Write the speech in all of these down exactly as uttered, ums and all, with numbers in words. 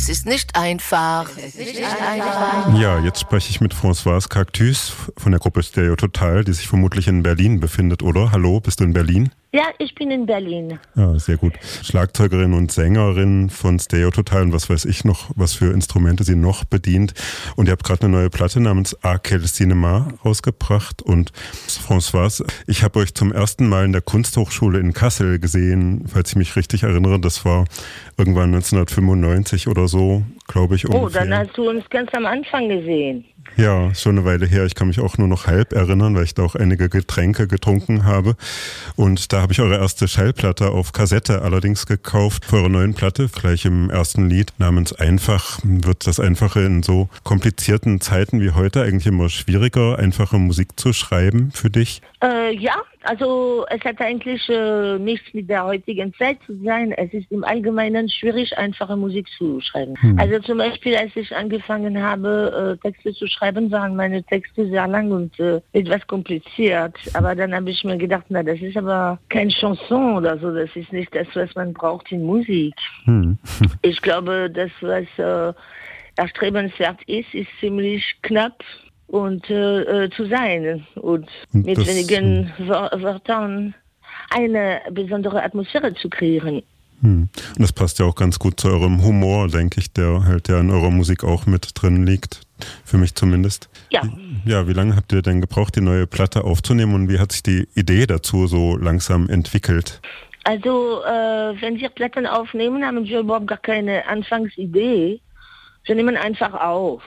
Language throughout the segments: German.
Es ist nicht einfach. Es ist nicht einfach. Ja, jetzt spreche ich mit Françoise Cactus von der Gruppe Stereo Total, die sich vermutlich in Berlin befindet, oder? Hallo, bist du in Berlin? Ja, ich bin in Berlin. Ja, sehr gut. Schlagzeugerin und Sängerin von Stereo Total und was weiß ich noch, was für Instrumente sie noch bedient. Und ihr habt gerade eine neue Platte namens A Quel Cinéma rausgebracht. Und Françoise, ich habe euch zum ersten Mal in der Kunsthochschule in Kassel gesehen, falls ich mich richtig erinnere. Das war irgendwann neunzehnhundertfünfundneunzig oder so, glaube ich. Oh, ungefähr. dann hast du uns ganz am Anfang gesehen. Ja, schon eine Weile her. Ich kann mich auch nur noch halb erinnern, weil ich da auch einige Getränke getrunken habe. Und da habe ich eure erste Schallplatte auf Kassette allerdings gekauft. Für eure neuen Platte, gleich im ersten Lied namens Einfach, wird das Einfache in so komplizierten Zeiten wie heute eigentlich immer schwieriger, einfache Musik zu schreiben für dich? Äh, ja, also es hat eigentlich äh, nichts mit der heutigen Zeit zu sein. Es ist im Allgemeinen schwierig, einfache Musik zu schreiben. Hm. Also zum Beispiel, als ich angefangen habe, äh, Texte zu schreiben, waren meine Texte sehr lang und äh, etwas kompliziert. Aber dann habe ich mir gedacht, na, das ist aber kein Chanson oder so. Das ist nicht das, was man braucht in Musik. Hm. Ich glaube, das, was äh, erstrebenswert ist, ist ziemlich knapp und äh, zu sein und, und mit das, wenigen Wörtern eine besondere Atmosphäre zu kreieren. Hm. Und das passt ja auch ganz gut zu eurem Humor, denke ich, der halt ja in eurer Musik auch mit drin liegt, für mich zumindest. Ja. Ja, wie lange habt ihr denn gebraucht, die neue Platte aufzunehmen und wie hat sich die Idee dazu so langsam entwickelt? Also, äh, wenn wir Platten aufnehmen, haben wir überhaupt gar keine Anfangsidee. Wir nehmen einfach auf.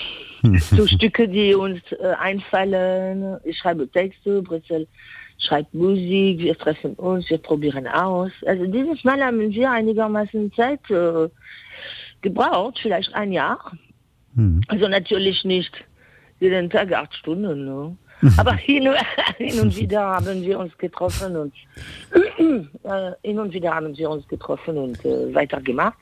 So Stücke, die uns äh, einfallen. Ich schreibe Texte, Brüssel schreibt Musik, wir treffen uns, wir probieren aus. Also dieses Mal haben wir einigermaßen Zeit äh, gebraucht, vielleicht ein Jahr. Hm. Also natürlich nicht jeden Tag acht Stunden. Ne? Aber hin, hin und wieder haben wir uns getroffen und äh, hin und wieder haben wir uns getroffen und äh, weitergemacht.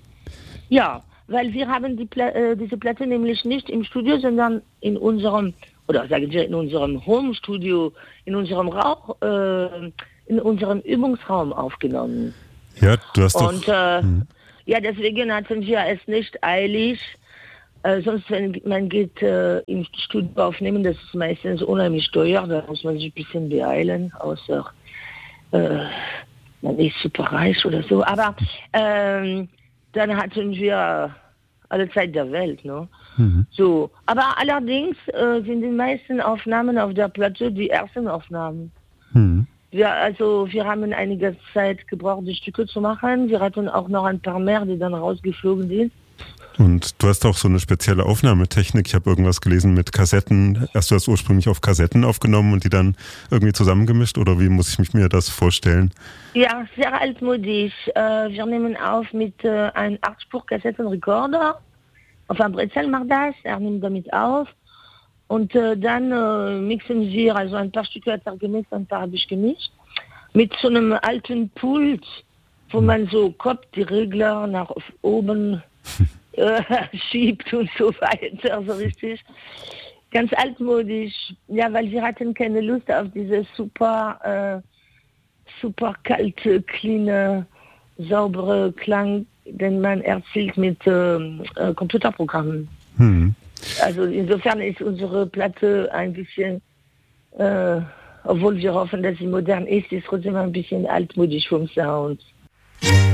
Ja. Weil wir haben die Pla- äh, diese Platte nämlich nicht im Studio, sondern in unserem, oder sagen wir in unserem Home-Studio, in unserem Rauch, äh, in unserem Übungsraum aufgenommen. Ja, du hast doch... Und äh, hm. ja, deswegen hatten wir es nicht eilig. Äh, sonst, wenn man geht äh, im Studio aufnehmen, das ist meistens unheimlich teuer, da muss man sich ein bisschen beeilen, außer äh, man ist super reich oder so. Aber ähm, dann hatten wir alle Zeit der Welt, ne? Mhm. So. Aber allerdings äh, sind die meisten Aufnahmen auf der Platte die ersten Aufnahmen. Mhm. Wir, also, wir haben einige Zeit gebraucht, die Stücke zu machen. Wir hatten auch noch ein paar mehr, die dann rausgeflogen sind. Und du hast auch so eine spezielle Aufnahmetechnik. Ich habe irgendwas gelesen mit Kassetten. Hast du das ursprünglich auf Kassetten aufgenommen und die dann irgendwie zusammengemischt? Oder wie muss ich mir das vorstellen? Ja, sehr altmodisch. Äh, wir nehmen auf mit äh, einem acht-Spur-Kassettenrekorder. Auf einem Brezel macht das. Er nimmt damit auf. Und äh, dann äh, mixen wir, also ein paar Stücke hat er gemixt, ein paar habe ich gemischt. Mit so einem alten Pult, wo man so Kopf, die Regler nach oben äh, schiebt und so weiter, so richtig. Ganz altmodisch. Ja, weil wir hatten keine Lust auf diese super, äh, super kalte, cleane, saubere Klang, den man erzielt mit äh, äh, Computerprogrammen. Hm. Also insofern ist unsere Platte ein bisschen, äh, obwohl wir hoffen, dass sie modern ist, ist trotzdem ein bisschen altmodisch vom Sound.